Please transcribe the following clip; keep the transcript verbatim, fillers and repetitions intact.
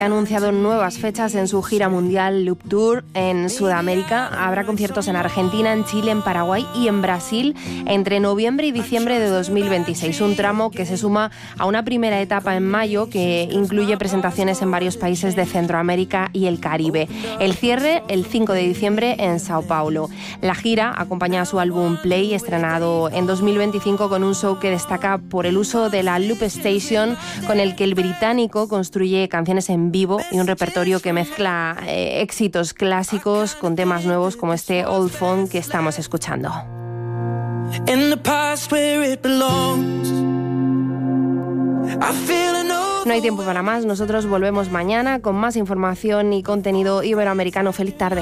Ha anunciado nuevas fechas en su gira mundial Loop Tour en Sudamérica. Habrá conciertos en Argentina, en Chile, en Paraguay y en Brasil entre noviembre y diciembre de dos mil veintiséis. Un tramo que se suma a una primera etapa en mayo que incluye presentaciones en varios países de Centroamérica y el Caribe. El cierre el cinco de diciembre en Sao Paulo. La gira acompaña a su álbum Play, estrenado en dos mil veinticinco, con un show que destaca por el uso de la Loop Station, con el que el británico construye canciones en vivo y un repertorio que mezcla eh, éxitos clásicos con temas nuevos como este Old Phone que estamos escuchando. No hay tiempo para más, nosotros volvemos mañana con más información y contenido iberoamericano. Feliz tarde.